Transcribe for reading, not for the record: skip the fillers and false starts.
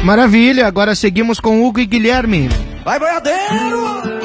Maravilha, agora seguimos com Hugo e Guilherme. Vai, boiadeiro!